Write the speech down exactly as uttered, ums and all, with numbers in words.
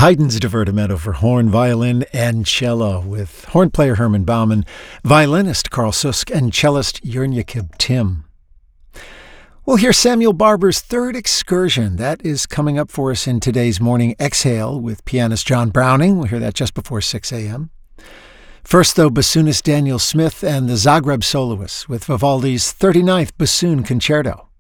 Haydn's Divertimento for horn, violin, and cello with horn player Herman Bauman, violinist Carl Susk, and cellist Jörn Tim. We'll hear Samuel Barber's Third Excursion. That is coming up for us in today's Morning Exhale with pianist John Browning. We'll hear that just before six a.m. First, though, bassoonist Daniel Smith and the Zagreb Soloists with Vivaldi's thirty-ninth Bassoon Concerto.